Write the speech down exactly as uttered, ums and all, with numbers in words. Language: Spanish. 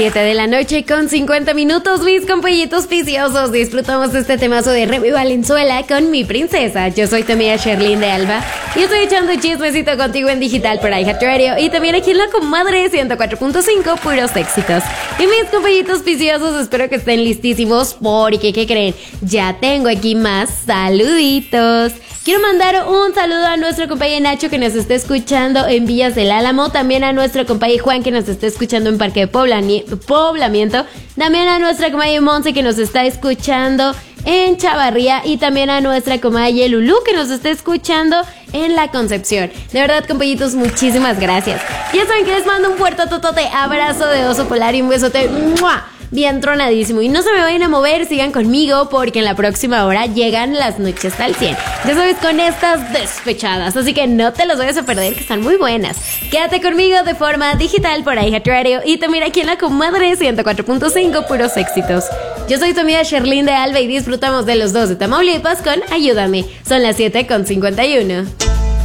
siete de la noche con cincuenta minutos, mis compañitos viciosos. Disfrutamos este temazo de Remy Valenzuela con Mi Princesa. Yo soy tu amiga Sherlyn de Alba y estoy echando chismecito contigo en digital por iHeartRadio y también aquí en La Comadre ciento cuatro punto cinco, puros éxitos. Y mis compañitos viciosos, espero que estén listísimos porque, ¿qué creen? Ya tengo aquí más saluditos. Quiero mandar un saludo a nuestro compañero Nacho que nos está escuchando en Villas del Álamo, también a nuestro compañero Juan que nos está escuchando en Parque de Poblani- Poblamiento, también a nuestra compañera Monse que nos está escuchando en Chavarría y también a nuestra comadre Lulú que nos está escuchando en La Concepción. De verdad, compañitos, muchísimas gracias. Ya saben que les mando un fuerte totote abrazo de oso polar y un besote ¡mua! Bien tronadísimo. Y no se me vayan a mover, sigan conmigo porque en la próxima hora llegan las noches al cien. Ya sabes, con estas despechadas, así que no te los vayas a perder, que están muy buenas. Quédate conmigo de forma digital por iHeartRadio y también aquí en La Comadre ciento cuatro punto cinco, puros éxitos. Yo soy tu amiga Sherlyn de Alba y disfrutamos de los dos de Tamaulipas con Ayúdame. Son las siete con cincuenta y uno.